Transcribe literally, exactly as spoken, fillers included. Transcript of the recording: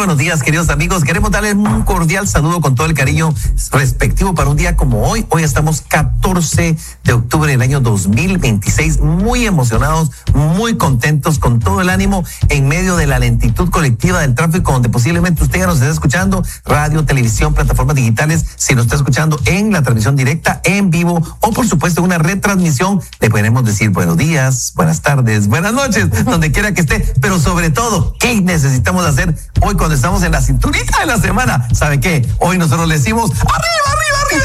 buenos días, queridos amigos. Queremos darles un cordial saludo con todo el cariño respectivo para un día como hoy. Hoy estamos catorce de octubre del año dos mil veintiséis, muy emocionados, muy contentos, con todo el ánimo en medio de la lentitud colectiva del tráfico, donde posiblemente usted ya nos esté escuchando, radio, televisión, plataformas digitales, si nos está escuchando en la transmisión directa, en vivo, o por supuesto una retransmisión, le podemos decir buenos días, buenas tardes, buenas noches, donde quiera que esté, pero sobre todo, ¿qué necesitamos hacer hoy cuando estamos en la cinturita de la semana? ¿Sabe qué? Hoy nosotros le decimos ¡arriba, arriba!